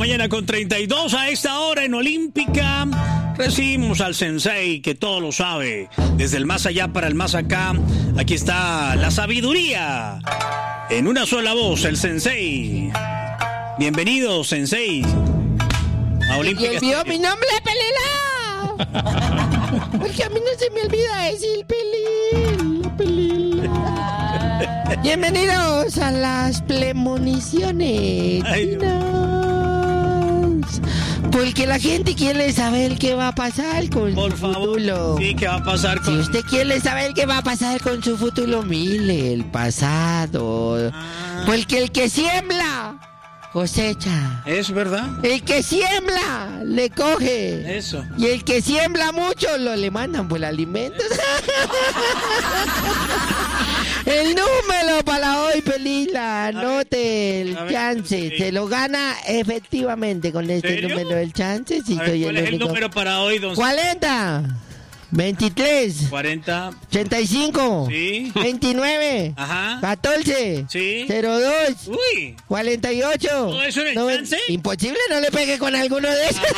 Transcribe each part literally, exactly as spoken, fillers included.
mañana con treinta y dos. A esta hora en Olímpica recibimos al sensei que todo lo sabe. Desde el más allá para el más acá. Aquí está la sabiduría. En una sola voz, el sensei. Bienvenido, sensei. A Olímpica. Y olvidó mi nombre, Pelila. Porque a mí no se me olvida decir Pelila, Pelila. Bienvenidos a las premoniciones. Ay, porque la gente quiere saber qué va a pasar con Por su favor, futuro. sí, ¿qué va a pasar con...? Si usted quiere saber qué va a pasar con su futuro, mire el pasado. Ah. Porque el que siembra, cosecha. ¿Es verdad? El que siembra, le coge. Eso. Y el que siembra mucho, lo le mandan por alimentos. El número para hoy, Pelila. Anote el a ver, chance. sí. Se lo gana efectivamente con este ¿Serio? número del chance. Si A ver, soy ¿cuál el es el único. número para hoy, don? cuarenta, veintitrés, cuarenta. ochenta y cinco, Sí. veintinueve, Ajá. catorce, Sí. cero dos, Uy. cuarenta y ocho. ¿Todo eso en el noven- chance? Imposible, no le pegue con alguno de esos.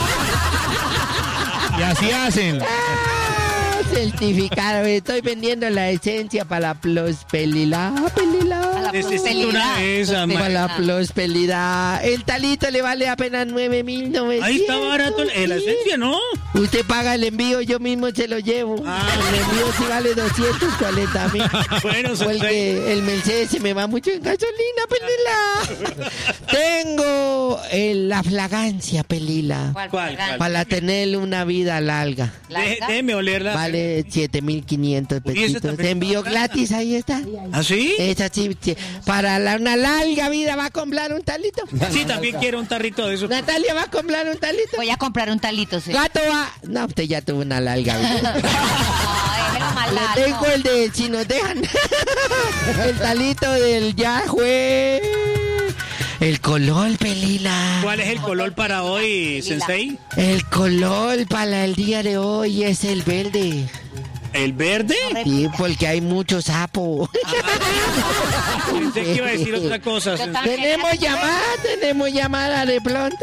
Y así hacen. Ah, certificado, estoy vendiendo la esencia para la prosperidad, Pelila. Necesito una de esas, Para ma- la prosperidad. El talito le vale apenas nueve mil novecientos. Ahí está barato el- la esencia, ¿no? Usted paga el envío, yo mismo se lo llevo. Ah. El envío sí vale doscientos cuarenta mil. Bueno, sensei. Porque el Mercedes se me va mucho en gasolina, Pelila. Tengo eh, la fragancia, Pelila. ¿Cuál? ¿Cuál, cuál? Para tener una vida larga. Deje- Déjeme olerla. Vale siete mil quinientos Uy, esa pesitos. también Te envío está barata. gratis, ahí está. ¿Ah, sí? Esa sí, sí. Para la- una larga vida va a comprar un talito. Sí, también quiero un tarrito de eso. Natalia va a comprar un talito. Voy a comprar un talito, sí. Gato va. No, usted ya tuvo una larga vida. No, déjelo más Le largo. tengo el de si nos dejan. El talito del ya fue. El color, Pelila. ¿Cuál es el color para hoy, sensei? El color para el día de hoy es el verde. ¿El verde? Sí, porque hay mucho sapo. Pensé que iba a decir otra cosa. Yo sensei. también. Tenemos llamada, tenemos llamada de pronto.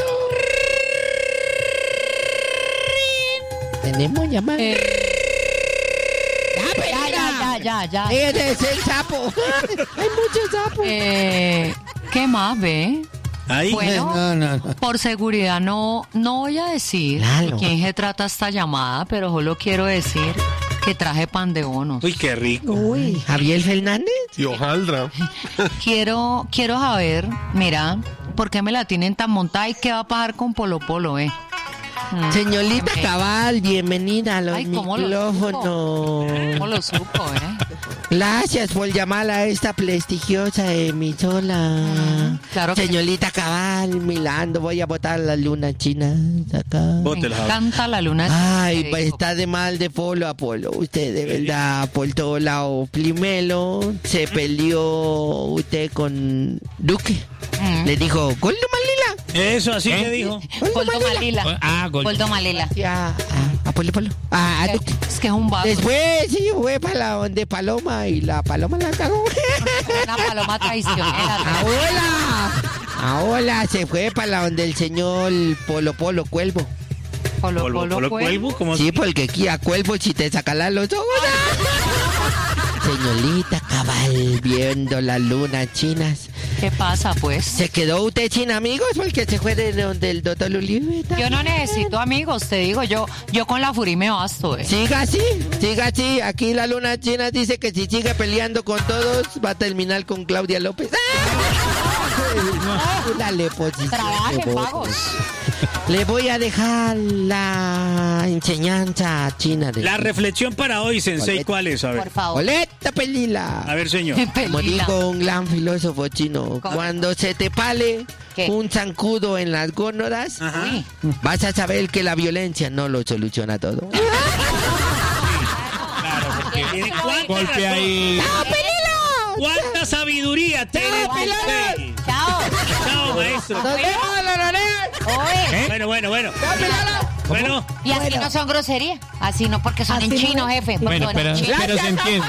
Tenemos llamada. Eh. ¡Ya, Ya, Pelila! ya, ya, ya, ya. Ese es el sapo. Hay muchos sapos. Eh, ¿Qué más ve? Ahí. Bueno, No, no, no. por seguridad no, no voy a decir Claro. de quién se trata esta llamada, pero solo quiero decir que traje pan de bonos. Uy, qué rico. Uy, Javier Fernández. Y hojaldra. Quiero, quiero saber, mira, ¿por qué me la tienen tan montada y qué va a pasar con Polo Polo, eh? Mm, Señorita que me- Cabal, bienvenida a los Ay, ¿cómo lo micrófonos. ¿Cómo lo supo, eh? Gracias por llamar a esta prestigiosa emisora. claro que- Señorita Cabal, Milando, voy a botar las lunas chinas acá. Me Bótela. encanta la luna. Ay, que pues dijo. está de mal de polo a polo. Usted de verdad, por todo lado. Primero se peleó usted con Duque. Mm. Le dijo, Goldo Malila. Eso, así ¿Eh? que dijo. Goldo Malila. Ah, gol. Goldo Malila. Ya, a, a Polo Polo. A, a Duque. Es que es un vago. Después sí fue para la donde Paloma y la Paloma la cagó. Una paloma traicionera. Ahora, ahora se fue para la donde el señor Polo Polo Cuervo. Polo, Polvo, polo, polo, cuervo. cuervo, ¿cómo Sí, porque aquí a Cuervo si te sacan los ojos. Señorita Cabal, viendo las lunas chinas. ¿Qué pasa, pues? ¿Se quedó usted sin amigos porque se fue de donde el doctor Uribe? Yo no necesito amigos, te digo, yo yo con la Furí me basto, eh. Siga así, siga así. Aquí la luna china dice que si sigue peleando con todos, va a terminar con Claudia López. Dale, posición. Trabajen, de voto. vagos. Le voy a dejar la enseñanza china de... La reflexión para hoy, sensei, ¿cuál es? A ver. Por favor. Oleta, Pelila. A ver, señor. Como Pelila. dijo un gran filósofo chino, ¿Cómo? cuando se te pale ¿Qué? un zancudo en las gónodas, Ajá. Uy, vas a saber que la violencia no lo soluciona todo. Claro, porque tiene cuánta Golpe razón, ahí. cuánta sabiduría tiene el sensei. chao. Chao, maestro. ¡Nos vemos, Lorena! Oye, Bueno, bueno, bueno. Bueno, y así no son groserías. Así no, porque son en chino, jefe. porque Bueno, son en pero, chino. pero se entiende.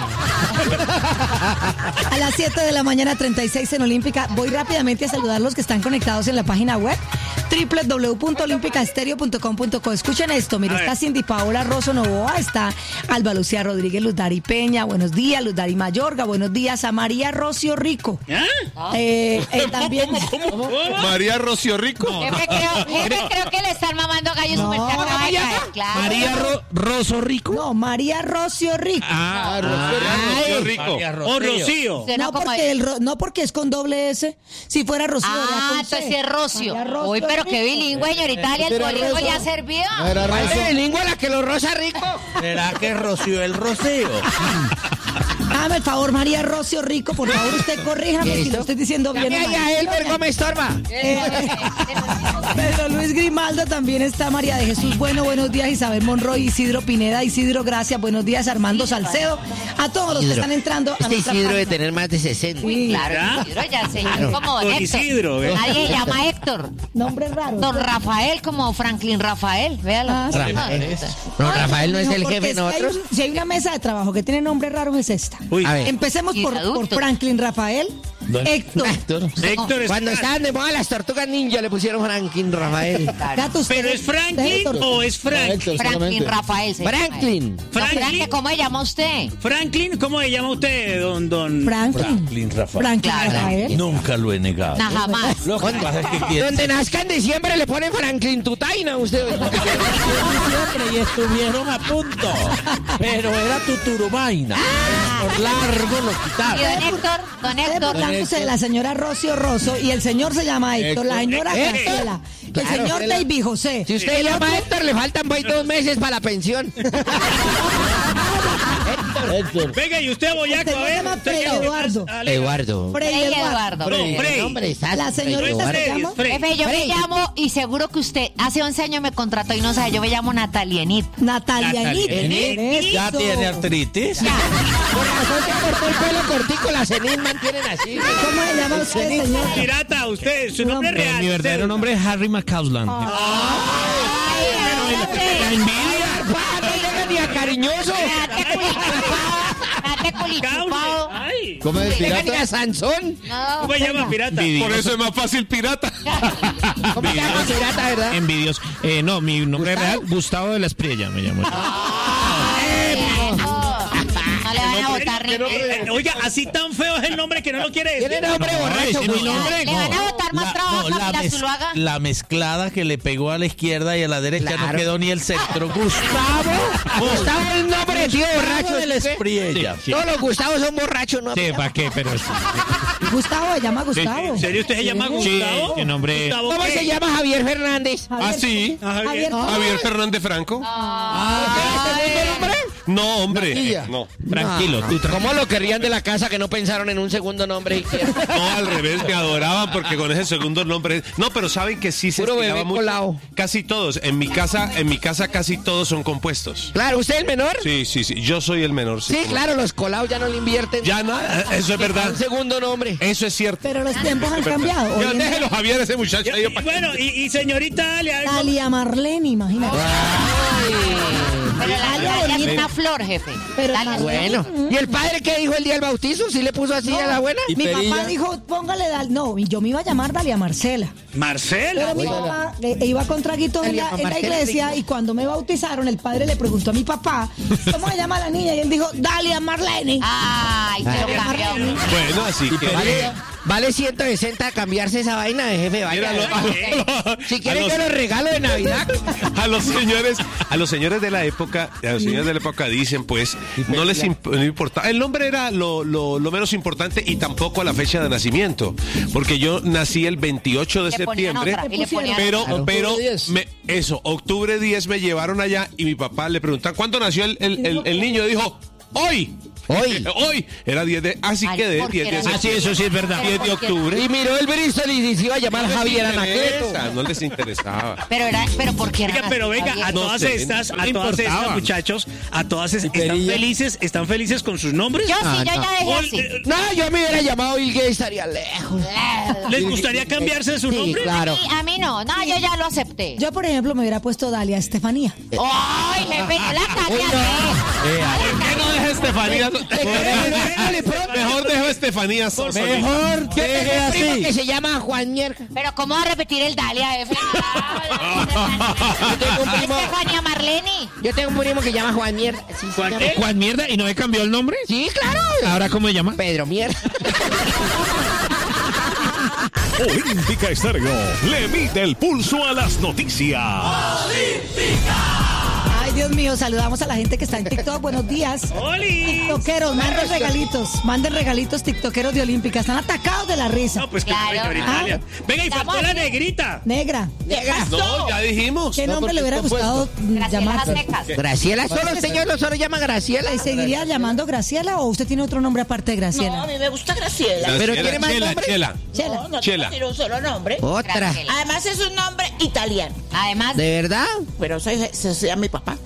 A las siete de la mañana, treinta y seis en Olímpica. Voy rápidamente a saludar a los que están conectados en la página web. w w w punto olímpica estéreo punto com punto co. Escuchen esto, mire, está Cindy Paola Rosso Novoa, está Alba Lucía Rodríguez, Luz Dari Peña, buenos días, Luz Dari Mayorga, buenos días a María Rocio Rico. ¿Eh? Eh, eh, también... ¿Cómo, cómo, cómo? María Rocío Rico. Jefe, creo, jefe, creo que le están mamando gallo No, super cerca. María- Claro. María Ro- Rosso Rico. No, María Rocio Rico. Ah, Rocío Rico. María O Rocío. Suena No como- porque, el, ro- no porque es con doble S. Si fuera Rocío, era Ah, con C. entonces sí es Rocio. María Rocio Uy, pero qué Rico. bilingüe, señorita. ¿Y el bolígrafo le ha servido? Vale, bilingüe la que lo rosa rico. ¿Será que Rocío el Rocío? Hágame el favor, María Rocio Rico, por favor, usted corríjame si lo estoy diciendo bien. o Ay, mal. a él, vergo, me estorba. Eh, Pedro Luis Grimaldo, también está María de Jesús Bueno, buenos días, Isabel Monroy, Isidro Pineda, Isidro Gracias, buenos días, Armando Salcedo, a todos los que están entrando a Este nuestra Isidro página. de tener más de sesenta. Sí, Claro, Isidro ya se llama como Don Héctor. Isidro, ¿eh? Nadie se llama Héctor. nombre raro. Don Rafael como Franklin Rafael, véalo. Ah, sí. Rafael. No, Rafael no es el porque jefe, si hay, nosotros. un- si hay una mesa de trabajo que tiene nombre raro es esta. Uy, A ver. Empecemos Y por, por adultos. Franklin Rafael, Héctor. Héctor es Cuando Frank- estaban de moda las tortugas ninja le pusieron Franklin Rafael. Gato, usted- ¿Pero es Franklin Héctor. o es Frank? Franklin Rafael. se llama. Franklin. Franklin. Franklin, ¿cómo se llama usted? Franklin, ¿cómo se llama usted, don don? Franklin. Franklin Rafael. Franklin Claro. Rafael. Nunca lo he negado. No, jamás. Lo que pasa es que quiere- Donde nazca en diciembre le ponen Franklin Tutaina usted. siempre y estuvieron a punto. Pero era Tuturumaina. Por largo lo ¿Y quitaron. don Héctor? Don Ustedes Héctor. burlándose de la señora Rocio Rosso y el señor se llama Héctor, la señora Eh, Graciela, el claro. señor David José. Si usted llama a Héctor, le faltan pues, dos meses para la pensión. Venga, y usted, Boyaco, Usted a se ver. llama usted Freddy qué- Eduardo. Ale- Eduardo. Frey Frey Eduardo. Eduardo. No, Frey. Hombre, estás- La señorita Eduardo. se llama Frey. Jefe, yo me Frey. llamo, y seguro que usted hace once años me contrató y no sabe, yo me llamo Natalia Enid. Natalia Enid. Enid. Ya Eso. tiene artritis. Por razón se cortó el pelo cortico, las cenizas mantienen así. ¿Cómo se llama usted, señor? Pirata, usted, su nombre Nombre. real. Mi verdadero usted. nombre es Harry McCausland. La envidia, pa, no llega ni a cariñoso. Date culichupado. Ay, ¿Cómo es No llega pirata? ni a Sansón. No, ¿cómo se llama pirata? Por eso es más fácil pirata. ¿Cómo se llama pirata, verdad? Envidios. Eh, no, mi nombre real, Gustavo de la Espriella me llamo. no le van a votar ni Eh, eh, Oiga, así tan feo es el nombre que no lo quiere decir. Tiene nombre No, borracho, ese es mi güey. nombre. Le van a botar más La- trabajo no, a la, Pilar mez- Zuluaga. la mezclada que le pegó a la izquierda y a la derecha Claro. no quedó ni el centro. Gustavo. Gustavo es el nombre de tío borracho. Gustavo de la ¿sí? Espriella. Sí, Todos los Gustavos son borrachos, ¿no? sí, ¿para qué? Pero es- Gustavo, se llama Gustavo. ¿En serio usted se llama Sí, Gustavo? el nombre- ¿Gustavo ¿Cómo qué? se llama Javier Fernández? Javier- ¿Ah, sí? Ah, Javier. Javier- Javier Fernández Franco. ¿Este nombre? No, hombre. No. Tranquilo, tú tranquilo. ¿Cómo lo querrían de la casa que no pensaron en un segundo nombre? No, al revés, me adoraban porque con ese segundo nombre. No, pero saben que sí se Puro estilaba bebé mucho. colado. Casi todos. En mi casa, en mi casa casi todos son compuestos. Claro, ¿usted es el menor? Sí, sí, sí. Yo soy el menor. Sí, como- claro, los colados ya no le invierten. Ya no, eso es verdad. Un segundo nombre. Eso es cierto. Pero los tiempos han cambiado. Hoy Ya, en día- déjelo, Javier, ese muchacho ahí. Y- Bueno, y, y señorita Dalia, algo- Dalia Marlene, imagínate. Pero la Dalia es una flor, jefe. Pero Dalia es- Bueno, ¿y el padre qué dijo el día del bautizo? ¿Sí le puso así a la buena? Mi papá dijo, póngale Dal. No, yo me iba a llamar Dalia Marcela. Marcela. Pero mi papá eh, iba con traguitos en la, Dalia en la Marcela, iglesia rico. y cuando me bautizaron, el padre le preguntó a mi papá, ¿cómo se llama la niña? Y él dijo, Dalia Marlene. Ay, se lo cambió. Bueno, así que. Vale, vale ciento sesenta cambiarse esa vaina de jefe. Vaya. Mira, lo- a lo- Si a quieren los- yo los regalo de Navidad. A los señores, a los señores de la época, a los señores de la época dicen, pues, no les imp- no importa. El nombre era lo, lo, lo menos importante y tampoco la fecha de nacimiento, porque yo nací el veintiocho de Le ponían septiembre, otra, y le ponían pero, otra. pero, me- eso, octubre diez me llevaron allá y mi papá le preguntaron, ¿cuándo nació el, el, el, el niño? Dijo, hoy. Hoy. Hoy. Era diez de, así Ay, que de porque diez de era- Ah, sí, eso sí es verdad. diez de octubre. Y miró el Bristol y se iba a llamar No les Javier Anacleto. interesa, no les interesaba. Pero era, pero ¿por qué era Oiga, pero venga, a No todas sé, estas, no a le todas estas, importaba. muchachos, a todas estas, ¿están felices? ¿Están felices con sus nombres? Yo sí, Ah, yo no. ya dejé O- así. eh, No, yo me hubiera llamado Bill Gates, estaría lejos. ¿Les gustaría cambiarse de su Sí, nombre? claro. A mí, a mí no, no, yo ya lo acepté. Yo, por ejemplo, me hubiera puesto Dalia Estefanía. ¡Ay, me pegó la Uy, caña! no. ¿Por qué no deja Estefanía. Mejor dejo a Estefanía. Mejor Yo deje tengo un primo así. que se llama Juan Mierda. Pero ¿cómo va a repetir el Dale a F? Yo tengo un primo, Estefania Marleni. yo tengo un primo que se llama Juan Mierda. Sí, ¿Juan se qué? llama- Juan Mierda, ¿y no he cambiado el nombre? Sí, claro. ¿Ahora cómo se llama? Pedro Mierda. Olímpica Estéreo le mide el pulso a las noticias. Ay, Dios mío, saludamos a la gente que está en TikTok. Buenos días. ¡Oli! TikTokeros, manden regalitos, manden regalitos tiktokeros de Olímpica. Están atacados de la risa. No, pues que Claro. venga, Italia. Venga, y faltó la negrita. Negra, No, ya dijimos. ¿qué nombre le hubiera gustado Graciela llamarse? Secas. Graciela, solo señor, no solo llama Graciela. ¿Y seguiría llamando Graciela o usted tiene otro nombre aparte de No, a Graciela? mí me gusta Graciela. Pero Chela, ¿tiene más Chela, nombre? Chela. Chela. No, no Chela. tiene un solo nombre. Otra. Graciela. Además es un nombre italiano. Además, ¿De verdad? Pero soy, se se llama mi papá.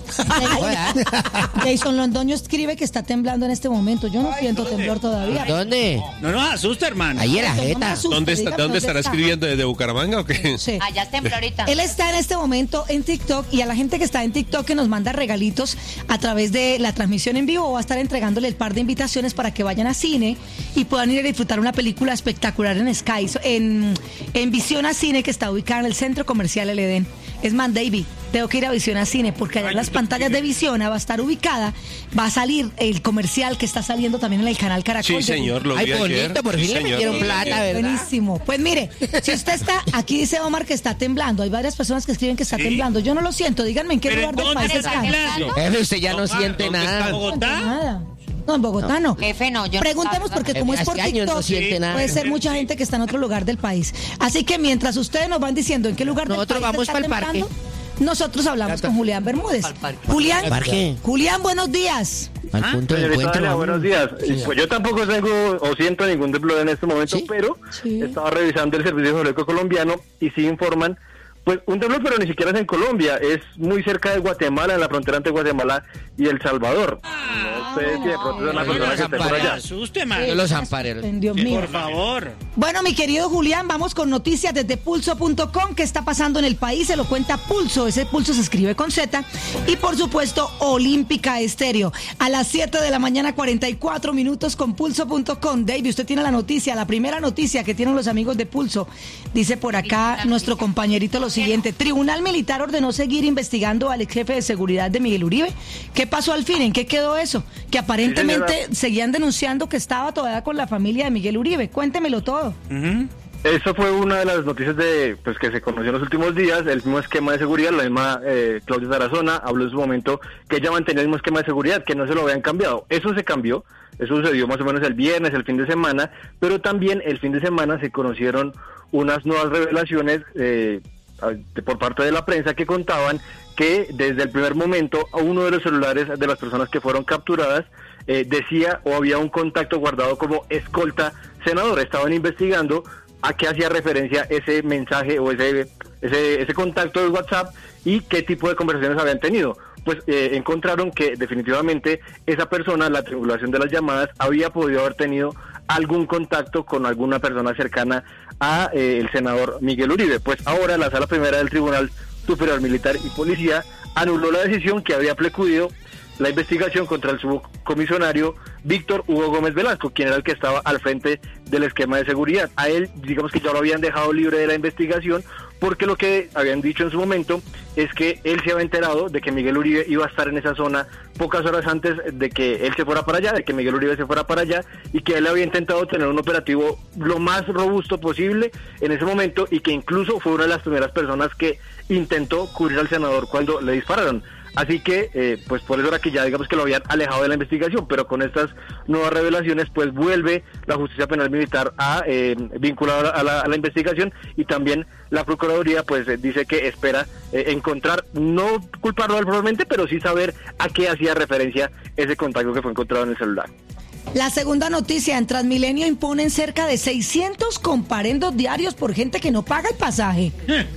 Jason Londoño escribe que está temblando en este momento. Yo no siento temblor todavía. ¿Dónde? No nos asusta, hermano. Ahí era No me jeta. asuste, ¿Dónde está, dígame dónde estará escribiendo? ¿Desde Bucaramanga o qué? Sí. allá tembló ahorita. Él está en este momento en TikTok y a la gente que está en TikTok que nos manda regalitos a través de la transmisión en vivo va a estar entregándole el par de invitaciones para que vayan a cine y puedan ir a disfrutar una película espectacular en Sky, en, en Visión a Cine, que está ubicada en el Centro Comercial El Edén. Es man, David, tengo que ir a Visión a Cine porque allá en las pantallas de Visiona va a estar ubicada, va a salir el comercial que está saliendo también en el canal Caracol. Sí, señor, lo Ay, vi ayer. bonito, por Sí, fin le señor, metieron lo vi plata, ayer. ¿verdad? Buenísimo. Pues mire, si usted está, aquí dice Omar que está temblando. Hay varias personas que escriben que está Sí. temblando. Yo no lo siento. Díganme en qué ¿Pero lugar en del dónde país está están. temblando? Jefe, usted ya no Omar, siente ¿dónde está nada. Bogotá? Nada. No, en Bogotá no. Jefe, no, yo no Preguntemos estaba, porque ¿verdad? como es por Hace años no TikTok, siente nada. puede ser mucha gente que está en otro lugar del país. Así que mientras ustedes nos van diciendo en qué lugar Nosotros del país vamos está pa'l parque. temblando, nosotros hablamos con Julián Bermúdez. Julián, ¿Parque? Julián, buenos días. Al punto de Señorita encuentro. Dalia, buenos días. Sí. Pues yo tampoco tengo o siento ningún temblor en este momento, ¿Sí? pero Sí. estaba revisando el Servicio Geológico Colombiano y sí informan, pues un temblor, pero ni siquiera es en Colombia, es muy cerca de Guatemala, en la frontera entre Guatemala y El Salvador. No sé si de pronto es una no, persona no, que esté por No allá. asuste, man. Yo los amparé. Dios mío. Por favor. Bueno, mi querido Julián, vamos con noticias desde pulso punto com. ¿Qué está pasando en el país? Se lo cuenta Pulso. Ese Pulso se escribe con Z. Y por supuesto, Olímpica Estéreo. A las siete de la mañana, cuarenta y cuatro minutos con pulso punto com. David, usted tiene la noticia, la primera noticia que tienen los amigos de Pulso. Dice por acá nuestro compañerito lo siguiente. Tribunal Militar ordenó seguir investigando al ex jefe de seguridad de Miguel Uribe. ¿Qué pasó al fin? ¿En qué quedó eso? Que aparentemente señora. seguían denunciando que estaba todavía con la familia de Miguel Uribe. Cuéntemelo todo. Eso fue una de las noticias de pues que se conoció en los últimos días, el mismo esquema de seguridad, la misma eh, Claudia Tarazona habló en su momento que ella mantenía el mismo esquema de seguridad, que no se lo habían cambiado. Eso se cambió, eso sucedió más o menos el viernes, el fin de semana, pero también el fin de semana se conocieron unas nuevas revelaciones eh, por parte de la prensa que contaban que desde el primer momento a uno de los celulares de las personas que fueron capturadas eh, decía o había un contacto guardado como escolta senador. Estaban investigando a qué hacía referencia ese mensaje o ese, ese, ese contacto de WhatsApp y qué tipo de conversaciones habían tenido. Pues eh, encontraron que definitivamente esa persona, la triangulación de las llamadas, había podido haber tenido algún contacto con alguna persona cercana a eh, el senador Miguel Uribe. Pues ahora la Sala Primera del Tribunal Superior Militar y Policía anuló la decisión que había precluido la investigación contra el subcomisionario Víctor Hugo Gómez Velasco, quien era el que estaba al frente del esquema de seguridad. A él, digamos que ya lo habían dejado libre de la investigación, porque lo que habían dicho en su momento es que él se había enterado de que Miguel Uribe iba a estar en esa zona pocas horas antes de que él se fuera para allá, de que Miguel Uribe se fuera para allá, y que él había intentado tener un operativo lo más robusto posible en ese momento, y que incluso fue una de las primeras personas que intentó cubrir al senador cuando le dispararon. Así que, eh, pues por eso era que ya digamos que lo habían alejado de la investigación, pero con estas nuevas revelaciones, pues vuelve la justicia penal militar a eh, vincular a la, a la investigación, y también la Procuraduría pues eh, dice que espera eh, encontrar, no culparlo probablemente, pero sí saber a qué hacía referencia ese contacto que fue encontrado en el celular. La segunda noticia, en Transmilenio imponen cerca de seiscientos comparendos diarios por gente que no paga el pasaje.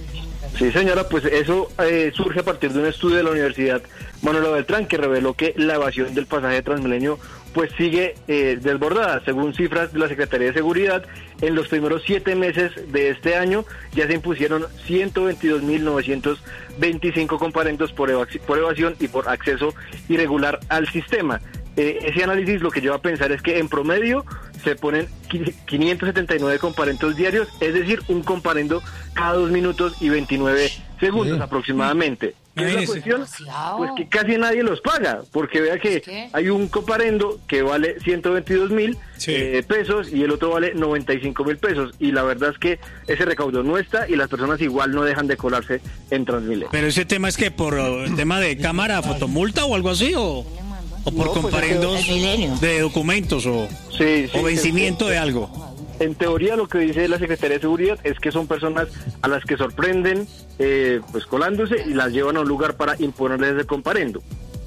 Sí, señora, pues eso eh, surge a partir de un estudio de la Universidad Manuela Beltrán que reveló que la evasión del pasaje de Transmilenio pues sigue eh, desbordada. Según cifras de la Secretaría de Seguridad, en los primeros siete meses de este año ya se impusieron ciento veintidós mil novecientos veinticinco comparendos por, eva- por evasión y por acceso irregular al sistema. eh, ese análisis lo que lleva a pensar es que en promedio se ponen quinientos setenta y nueve comparendos diarios, es decir, un comparendo cada dos minutos y veintinueve segundos sí. aproximadamente. ¿Qué es la cuestión? Pues que casi nadie los paga, porque vea que ¿Qué? hay un comparendo que vale ciento veintidós mil sí. eh, pesos y el otro vale noventa y cinco mil pesos, y la verdad es que ese recaudo no está y las personas igual no dejan de colarse en Transmilenio. Pero ese tema es que por el tema de cámara, fotomulta o algo así, o, o por no, comparendos pues de documentos o, sí, sí, o vencimiento sí, sí. de algo. En teoría lo que dice la Secretaría de Seguridad es que son personas a las que sorprenden eh, pues colándose y las llevan a un lugar para imponerles ese comparendo.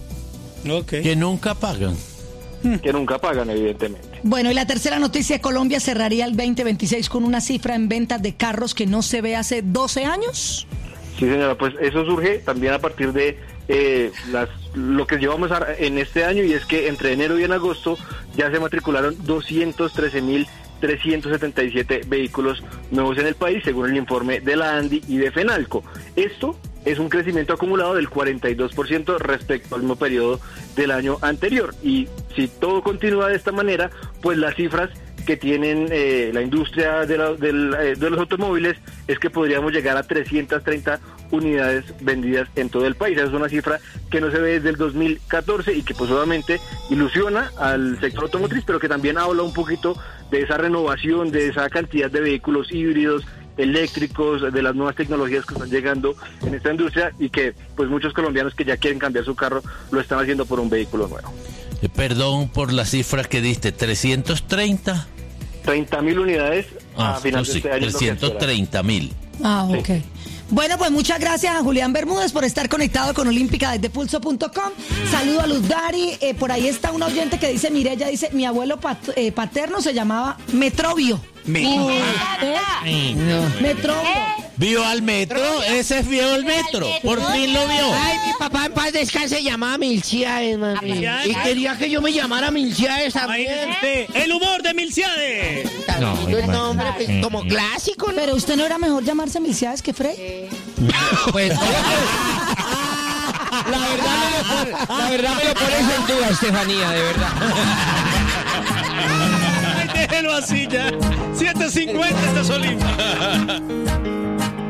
Okay. Que nunca pagan. Que nunca pagan, evidentemente. Bueno, y la tercera noticia, Colombia cerraría el veinte veintiséis con una cifra en ventas de carros que no se ve hace doce años. Sí, señora, pues eso surge también a partir de eh, las lo que llevamos a, en este año, y es que entre enero y en agosto ya se matricularon doscientos trece mil trescientos setenta y siete vehículos nuevos en el país, según el informe de la ANDI y de FENALCO. Esto es un crecimiento acumulado del cuarenta y dos por ciento respecto al mismo periodo del año anterior. Y si todo continúa de esta manera, pues las cifras que tienen eh, la industria de, la, de, la, de los automóviles es que podríamos llegar a trescientas treinta unidades vendidas en todo el país. Esa es una cifra que no se ve desde el dos mil catorce y que pues obviamente ilusiona al sector automotriz, pero que también habla un poquito de esa renovación, de esa cantidad de vehículos híbridos, eléctricos, de las nuevas tecnologías que están llegando en esta industria, y que pues muchos colombianos que ya quieren cambiar su carro lo están haciendo por un vehículo nuevo. Eh, perdón por la cifra que diste, trescientos treinta. treinta mil unidades ah, a final de este año. trescientos treinta mil. Ah, ok. Sí. Bueno, pues muchas gracias a Julián Bermúdez por estar conectado con Olímpica desde pulso punto com. Saludo a Luz Dari. Eh, por ahí está un oyente que dice, mire, ella dice, mi abuelo pat- eh, paterno se llamaba Metrobio. Me- Uh, ¿eh? no. Metrobio. ¿Vio al metro? Ese es vio el metro. Por fin lo vio. Ay, mi papá en paz descanse se llamaba Milciades, mami. Milciades. Y quería que yo me llamara Milciades también. El humor de Milciades. No, el nombre, pues, como clásico, ¿no? Pero usted no era mejor llamarse Milciades que Frey. Pues no. La verdad, me lo pone, la verdad me lo pones en duda, Estefanía, de verdad. Ay, déjelo así ya. siete cincuenta, esta es Olímpica.